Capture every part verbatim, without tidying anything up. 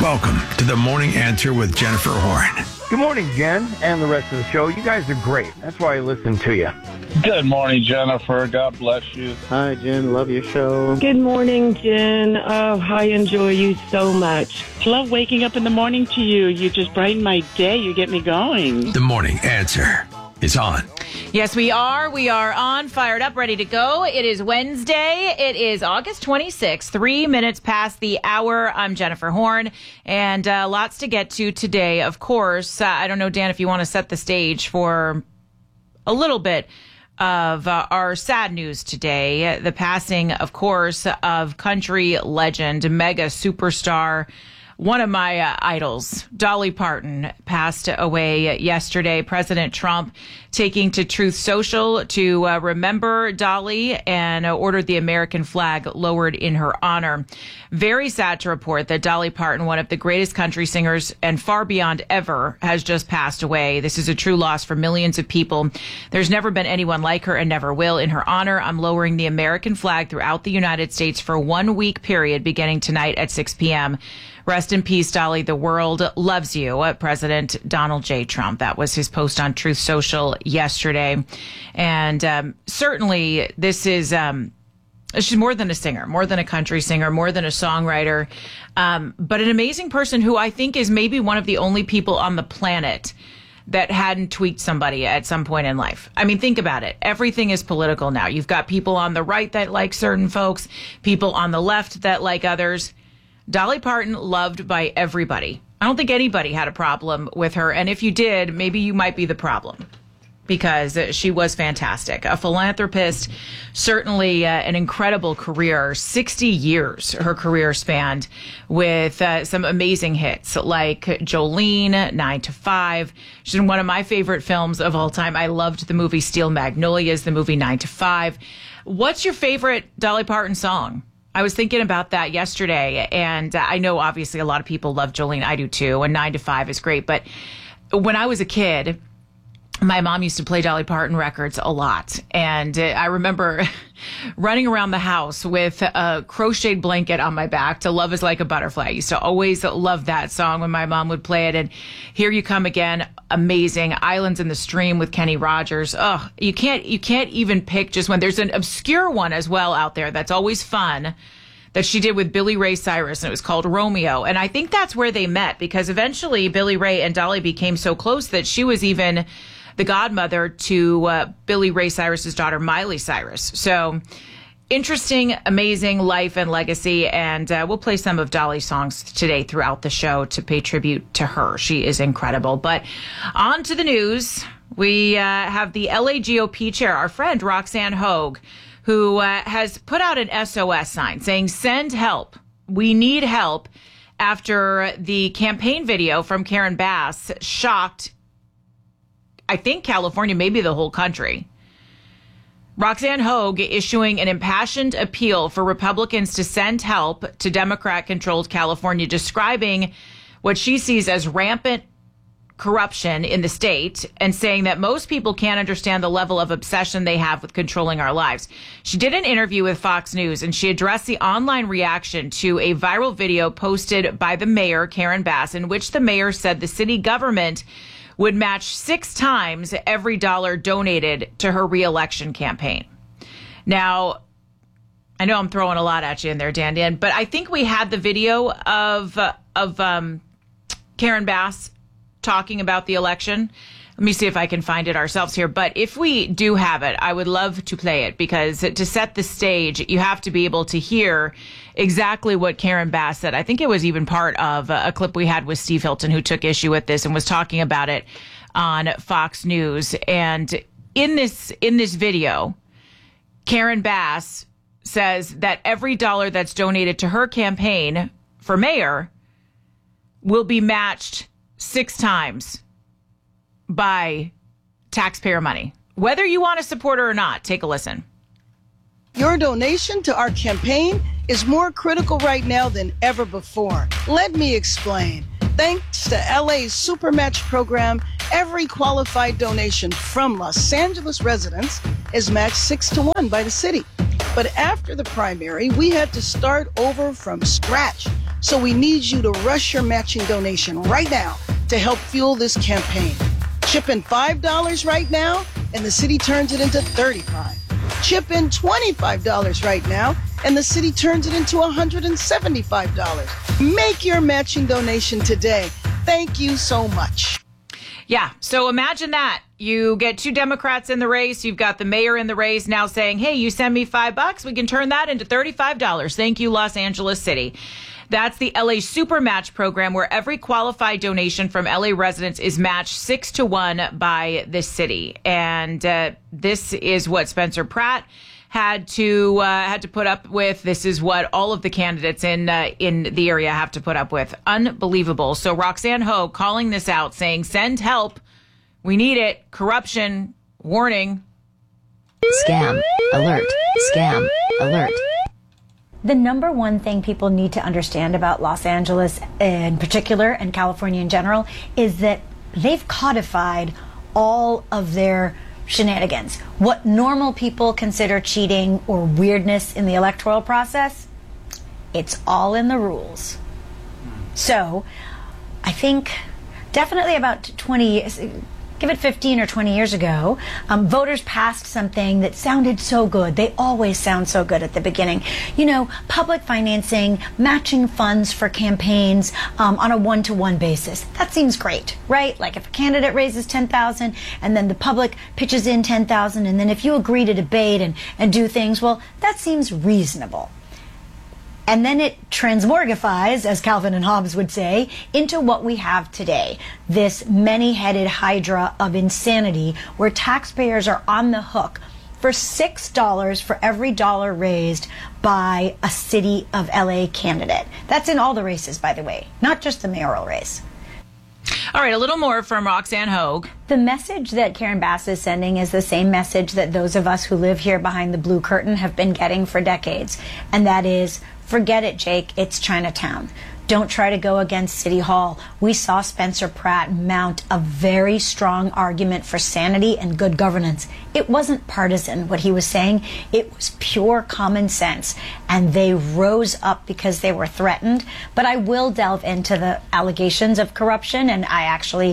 Welcome to the Morning Answer with Jennifer Horn. Good morning, Jen, and the rest of the show. You guys are great. That's why I listen to you. Good morning, Jennifer. God bless you. Hi, Jen. Love your show. Good morning, Jen. Oh, I enjoy you so much. Love waking up in the morning to you. You just brighten my day. You get me going. The Morning Answer is on. Yes, we are. We are on, fired up, ready to go. It is Wednesday. It is August twenty-sixth, three minutes past the hour. I'm Jennifer Horn, and uh, lots to get to today, of course. Uh, I don't know, Dan, if you want to set the stage for a little bit of uh, our sad news today. The passing, of course, of country legend, mega superstar, one of my uh, idols, Dolly Parton, passed away yesterday. President Trump taking to Truth Social to uh, remember Dolly and uh, ordered the American flag lowered in her honor. Very sad to report that Dolly Parton, one of the greatest country singers and far beyond ever, has just passed away. This is a true loss for millions of people. There's never been anyone like her and never will. In her honor, I'm lowering the American flag throughout the United States for one week period beginning tonight at six p.m. Rest in peace, Dolly. The world loves you. President Donald J. Trump. That was his post on Truth Social yesterday. And um, certainly this is, um, she's more than a singer, more than a country singer, more than a songwriter, um, but an amazing person who I think is maybe one of the only people on the planet that hadn't tweaked somebody at some point in life. I mean, think about it. Everything is political now. You've got people on the right that like certain folks, people on the left that like others. Dolly Parton, loved by everybody. I don't think anybody had a problem with her. And if you did, maybe you might be the problem, because she was fantastic. A philanthropist, certainly uh, an incredible career. sixty years her career spanned, with uh, some amazing hits like Jolene, nine to five. She's in one of my favorite films of all time. I loved the movie Steel Magnolias, the movie nine to five. What's your favorite Dolly Parton song? I was thinking about that yesterday, and uh, I know obviously a lot of people love Jolene. I do too, and nine to five is great. But when I was a kid, my mom used to play Dolly Parton records a lot. And uh, I remember running around the house with a crocheted blanket on my back to Love is Like a Butterfly. I used to always love that song when my mom would play it. And Here You Come Again, amazing. Islands in the Stream with Kenny Rogers. Oh, you can't, you can't even pick just one. There's an obscure one as well out there that's always fun that she did with Billy Ray Cyrus, and it was called Romeo. And I think that's where they met, because eventually Billy Ray and Dolly became so close that she was even the godmother to uh, Billy Ray Cyrus's daughter, Miley Cyrus. So interesting, amazing life and legacy. And uh, we'll play some of Dolly's songs today throughout the show to pay tribute to her. She is incredible. But on to the news. We uh, have the L A G O P chair, our friend Roxanne Hogue, who uh, has put out an S O S sign saying, send help. We need help, after the campaign video from Karen Bass shocked, I think, California, maybe the whole country. Roxanne Hogue issuing an impassioned appeal for Republicans to send help to Democrat-controlled California, describing what she sees as rampant corruption in the state, and saying that most people can't understand the level of obsession they have with controlling our lives. She did an interview with Fox News, and she addressed the online reaction to a viral video posted by the mayor, Karen Bass, in which the mayor said the city government would match six times every dollar donated to her reelection campaign. Now, I know I'm throwing a lot at you in there, Dan Dan, but I think we had the video of uh, of um, Karen Bass talking about the election. Let me see if I can find it ourselves here. But if we do have it, I would love to play it, because to set the stage, you have to be able to hear exactly what Karen Bass said. I think it was even part of a clip we had with Steve Hilton, who took issue with this and was talking about it on Fox News. And in this in this video, Karen Bass says that every dollar that's donated to her campaign for mayor will be matched six times by taxpayer money. Whether you want to support her or not, take a listen. Your donation to our campaign is more critical right now than ever before. Let me explain. Thanks to L A's Supermatch program, every qualified donation from Los Angeles residents is matched six to one by the city. But after the primary, we had to start over from scratch So we need you to rush your matching donation right now to help fuel this campaign. Chip in five dollars right now, and the city turns it into thirty-five dollars. Chip in twenty-five dollars right now, and the city turns it into one hundred seventy-five dollars. Make your matching donation today. Thank you so much. Yeah, so imagine that. You get two Democrats in the race. You've got the mayor in the race now saying, hey, you send me five bucks, we can turn that into thirty-five dollars. Thank you, Los Angeles City. That's the L A Super Match program, where every qualified donation from L A residents is matched six to one by the city. And uh, this is what Spencer Pratt had to uh, had to put up with. This is what all of the candidates in uh, in the area have to put up with. Unbelievable. So Roxanne Hogue calling this out, saying, send help. We need it. Corruption. Warning. Scam. Alert. Scam. Alert. The number one thing people need to understand about Los Angeles in particular and California in general is that they've codified all of their shenanigans. What normal people consider cheating or weirdness in the electoral process, it's all in the rules. So I think definitely about twenty years, give it fifteen or twenty years ago, um, voters passed something that sounded so good. They always sound so good at the beginning. You know, public financing, matching funds for campaigns um, on a one-to-one basis. That seems great, right? Like if a candidate raises ten thousand dollars and then the public pitches in ten thousand dollars, and then if you agree to debate and, and do things, well, that seems reasonable. And then it transmorgifies, as Calvin and Hobbes would say, into what we have today. This many-headed hydra of insanity where taxpayers are on the hook for six dollars for every dollar raised by a City of L A candidate. That's in all the races, by the way, not just the mayoral race. All right, a little more from Roxanne Hogue. The message that Karen Bass is sending is the same message that those of us who live here behind the blue curtain have been getting for decades, and that is, forget it, Jake, it's Chinatown. Don't try to go against City Hall. We saw Spencer Pratt mount a very strong argument for sanity and good governance. It wasn't partisan, what he was saying. It was pure common sense. And they rose up because they were threatened. But I will delve into the allegations of corruption, and I actually...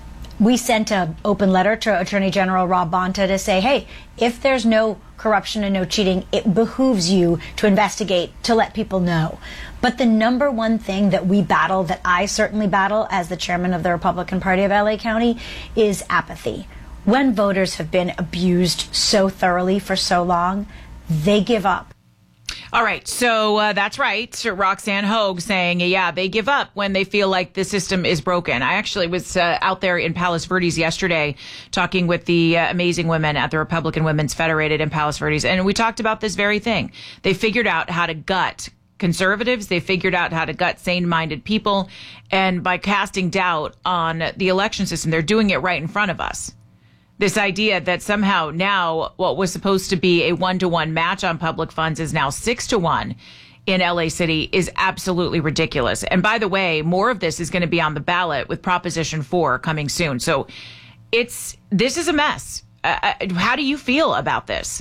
We sent an open letter to Attorney General Rob Bonta to say, hey, if there's no corruption and no cheating, it behooves you to investigate, to let people know. But the number one thing that we battle, that I certainly battle as the chairman of the Republican Party of L A County, is apathy. When voters have been abused so thoroughly for so long, they give up. All right, so uh, that's right. Roxanne Hogue saying, yeah, they give up when they feel like the system is broken. I actually was uh, out there in Palos Verdes yesterday talking with the uh, amazing women at the Republican Women's Federated in Palos Verdes, and we talked about this very thing. They figured out how to gut conservatives. They figured out how to gut sane-minded people, and by casting doubt on the election system, they're doing it right in front of us. This idea that somehow now what was supposed to be a one-to-one match on public funds is now six to one in L A City is absolutely ridiculous. And by the way, more of this is going to be on the ballot with Proposition four coming soon. So it's this is a mess. Uh, how do you feel about this?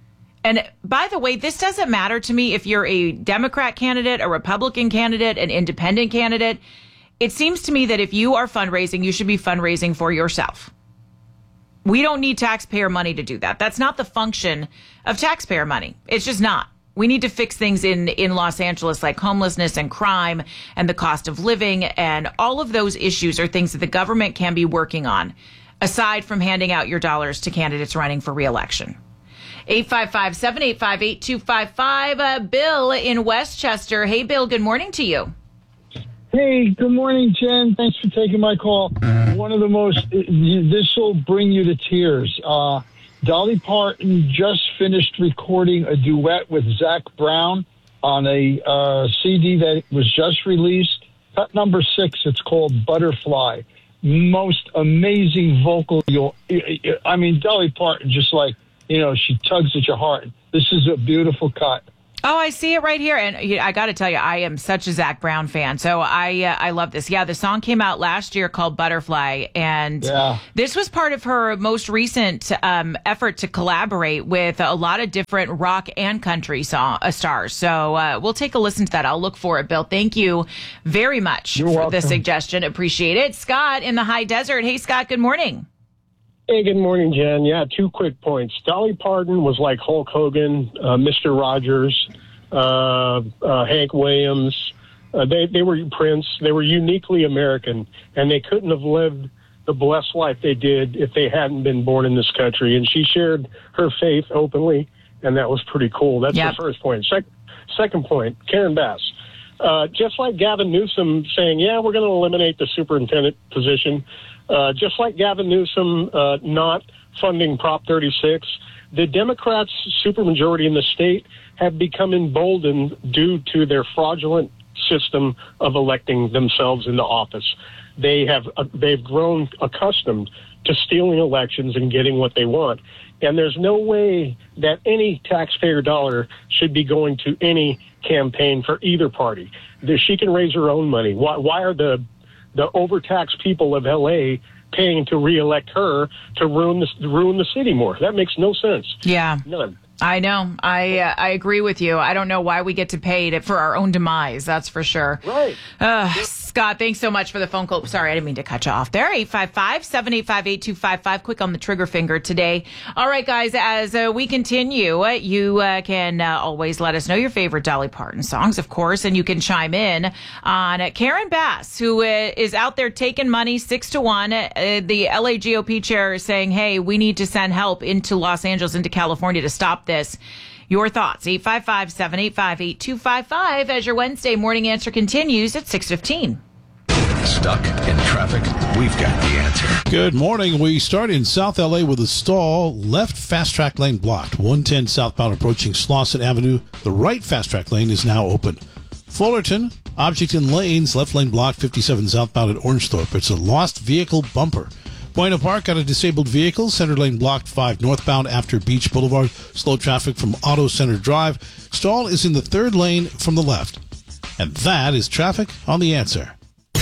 And by the way, this doesn't matter to me if you're a Democrat candidate, a Republican candidate, an independent candidate. It seems to me that if you are fundraising, you should be fundraising for yourself. We don't need taxpayer money to do that. That's not the function of taxpayer money. It's just not. We need to fix things in, in Los Angeles like homelessness and crime and the cost of living, and all of those issues are things that the government can be working on, aside from handing out your dollars to candidates running for re-election. eight five five, seven eight five, eight two five five. Uh, Bill in Westchester. Hey, Bill, good morning to you. Hey, good morning, Jen. Thanks for taking my call. One of the most, this will bring you to tears. Uh, Dolly Parton just finished recording a duet with Zach Brown on a uh, C D that was just released. Cut number six, it's called Butterfly. Most amazing vocal. You'll, I mean, Dolly Parton, just like, you know, she tugs at your heart. This is a beautiful cut. Oh, I see it right here. And you know, I got to tell you, I am such a Zac Brown fan. So I uh, I love this. Yeah, the song came out last year called Butterfly. And Yeah. this was part of her most recent um, effort to collaborate with a lot of different rock and country song, uh, stars. So uh, we'll take a listen to that. I'll look for it, Bill. Thank you very much You're for welcome. the suggestion. Appreciate it. Scott in the high desert. Hey, Scott, good morning. Hey, good morning, Jen. Yeah, two quick points. Dolly Parton was like Hulk Hogan, uh, Mister Rogers, uh, uh, Hank Williams. Uh, they, they were Prince. They were uniquely American, and they couldn't have lived the blessed life they did if they hadn't been born in this country. And she shared her faith openly, and that was pretty cool. That's Yep. the first point. Sec- second point, Karen Bass. Uh, just like Gavin Newsom saying, yeah, we're going to eliminate the superintendent position, uh, just like Gavin Newsom uh, not funding Prop thirty-six, the Democrats' supermajority in the state have become emboldened due to their fraudulent system of electing themselves into office. They have uh, they've grown accustomed to stealing elections and getting what they want. And there's no way that any taxpayer dollar should be going to any campaign for either party. She can raise her own money. Why, why are the the overtaxed people of L A paying to reelect her to ruin the, ruin the city more? That makes no sense. Yeah. None. I know. I uh, I agree with you. I don't know why we get to pay it for our own demise. That's for sure. Right. Uh, Scott, thanks so much for the phone call. Sorry, I didn't mean to cut you off there. eight five five, seven eight five, eight two five five. Quick on the trigger finger today. All right, guys, as uh, we continue, uh, you uh, can uh, always let us know your favorite Dolly Parton songs, of course, and you can chime in on uh, Karen Bass, who uh, is out there taking money six to one. Uh, the L A G O P chair is saying, hey, we need to send help into Los Angeles, into California to stop this. Your thoughts, eight five five, seven eight five, eight two five five, as your Wednesday morning answer continues at six fifteen. Stuck in traffic? We've got the answer. Good morning. We start in South L A with a stall. Left fast track lane blocked. one ten southbound approaching Slauson Avenue. The right fast track lane is now open. Fullerton, object in lanes. Left lane blocked. fifty-seven southbound at Orangethorpe. It's a lost vehicle bumper. Buena Park got a disabled vehicle. Center lane blocked five northbound after Beach Boulevard. Slow traffic from Auto Center Drive. Stall is in the third lane from the left. And that is traffic on The Answer.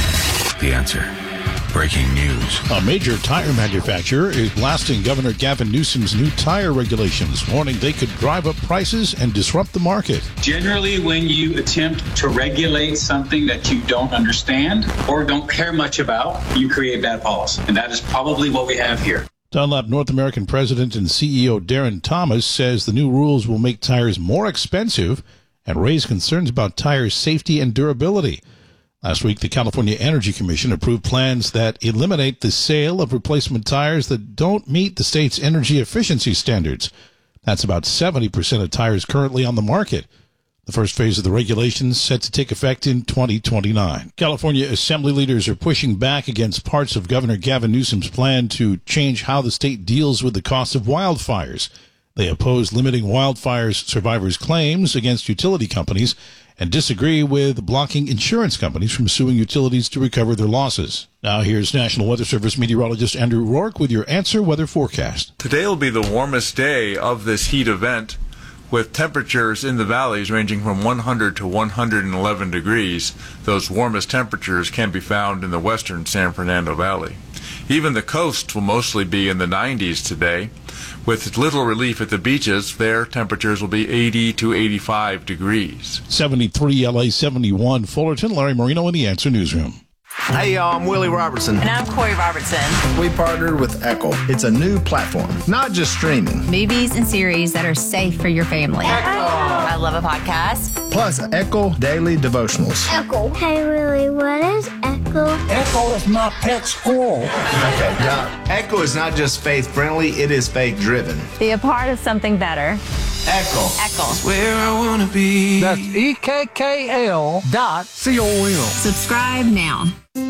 The answer. Breaking news. A major tire manufacturer is blasting Governor Gavin Newsom's new tire regulations, warning they could drive up prices and disrupt the market. Generally, when you attempt to regulate something that you don't understand or don't care much about, you create bad policy. And that is probably what we have here. Dunlop North American President and C E O Darren Thomas says the new rules will make tires more expensive and raise concerns about tires' safety and durability. Last week, the California Energy Commission approved plans that eliminate the sale of replacement tires that don't meet the state's energy efficiency standards. That's about seventy percent of tires currently on the market. The first phase of the regulations set to take effect in twenty twenty-nine. California Assembly leaders are pushing back against parts of Governor Gavin Newsom's plan to change how the state deals with the cost of wildfires. They oppose limiting wildfires survivors' claims against utility companies and disagree with blocking insurance companies from suing utilities to recover their losses. Now here's National Weather Service meteorologist Andrew Rourke with your Answer Weather forecast. Today will be the warmest day of this heat event, with temperatures in the valleys ranging from one hundred to one hundred eleven degrees. Those warmest temperatures can be found in the western San Fernando Valley. Even the coast will mostly be in the nineties today. With little relief at the beaches, their temperatures will be eighty to eighty-five degrees. seventy-three L A, seventy-one Fullerton. Larry Marino in the Answer Newsroom. Hey, y'all, I'm Willie Robertson. And I'm Corey Robertson. We partnered with Echo. It's a new platform, not just streaming. Movies and series that are safe for your family. Echo. I love a podcast. Plus, Echo Daily Devotionals. Echo. Hey, Willie, what is Echo? Echo is my pet squirrel. Okay, Doc. Echo is not just faith-friendly, it is faith-driven. Be a part of something better. Echo. Echo. That's where I want to be. That's E K K L dot C O M. Subscribe now.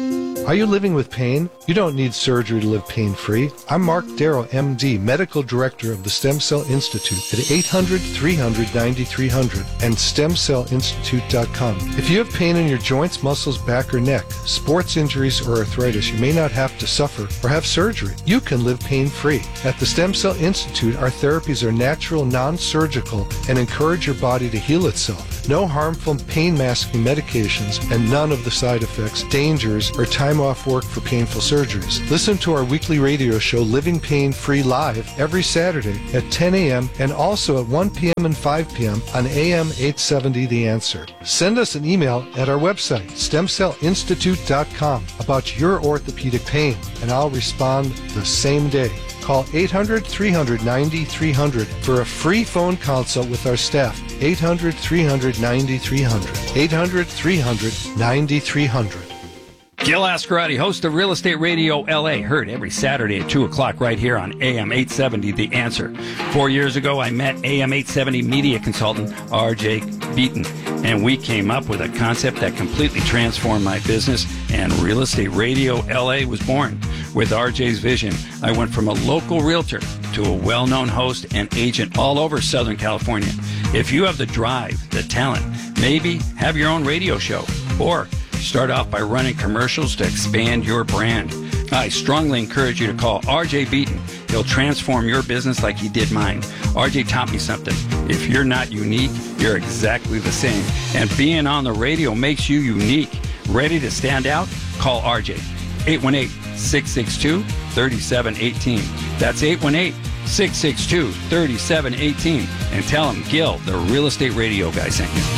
Are you living with pain? You don't need surgery to live pain-free. I'm Mark Darrow, M D, Medical Director of the Stem Cell Institute at eight hundred, three hundred, ninety-three hundred and stem cell institute dot com. If you have pain in your joints, muscles, back, or neck, sports injuries, or arthritis, you may not have to suffer or have surgery. You can live pain-free. At the Stem Cell Institute, our therapies are natural, non-surgical, and encourage your body to heal itself. No harmful pain-masking medications and none of the side effects, dangers, or time off work for painful surgeries. Listen to our weekly radio show, Living Pain Free Live, every Saturday at ten a.m. and also at one p.m. and five p.m. on A M eight seventy The Answer. Send us an email at our website, stem cell institute dot com, about your orthopedic pain, and I'll respond the same day. Call eight hundred, three hundred, ninety-three hundred for a free phone consult with our staff. eight hundred, three hundred, ninety-three hundred. eight hundred, three hundred, ninety-three hundred. Gil Ascarati, host of Real Estate Radio L A, heard every Saturday at two o'clock right here on A M eight seventy, The Answer. Four years ago, I met A M eight seventy media consultant R J Beaton, and we came up with a concept that completely transformed my business, and Real Estate Radio L A was born. With R J's vision, I went from a local realtor to a well-known host and agent all over Southern California. If you have the drive, the talent, maybe have your own radio show, or start off by running commercials to expand your brand, I strongly encourage you to call R J Beaton. He'll transform your business like he did mine. R J taught me something. If you're not unique, you're exactly the same. And being on the radio makes you unique. Ready to stand out? Call R J. eight one eight, six six two, three seven one eight. That's eight one eight, six six two, three seven one eight. And tell him Gil, the Real Estate Radio guy, sent you.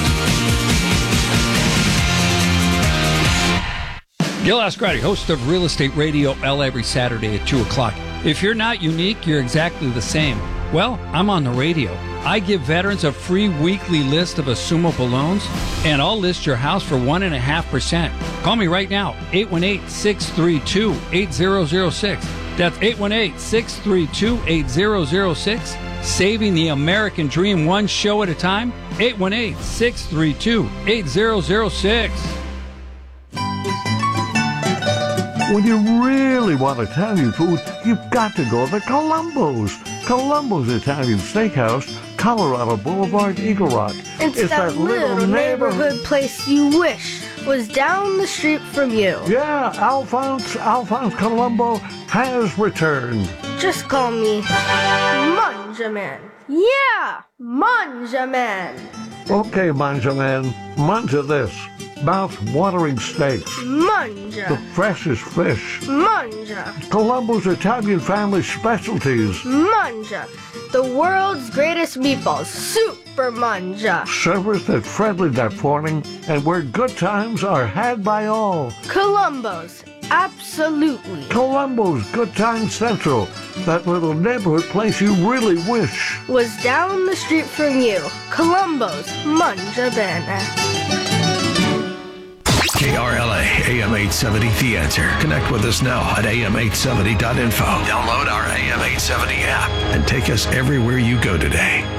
Gil Ascarati, host of Real Estate Radio L A, every Saturday at two o'clock. If you're not unique, you're exactly the same. Well, I'm on the radio. I give veterans a free weekly list of assumable loans, and I'll list your house for one point five percent. Call me right now, eight one eight, six three two, eight zero zero six. That's eight one eight, six three two, eight zero zero six. Saving the American dream one show at a time, eight one eight, six three two, eight zero zero six. When you really want Italian food, you've got to go to Columbo's. Columbo's Italian Steakhouse, Colorado Boulevard, Eagle Rock. It's, it's that, that little neighborhood, neighborhood place you wish was down the street from you. Yeah, Alphonse, Alphonse Columbo has returned. Just call me Manjaman. Yeah, Manjaman. Okay, Manjaman, manja this. Mouth-watering steaks. Manja. The freshest fish. Manja. Columbo's Italian family specialties. Manja. The world's greatest meatballs. Super Manja. Serviced at friendly that morning, and where good times are had by all. Columbo's. Absolutely. Columbo's Good Time Central. That little neighborhood place you really wish was down the street from you. Columbo's Manja Bene. K R L A, A M eight seventy, The Answer. Connect with us now at A M eight seventy dot info. Download our A M eight seventy app and take us everywhere you go today.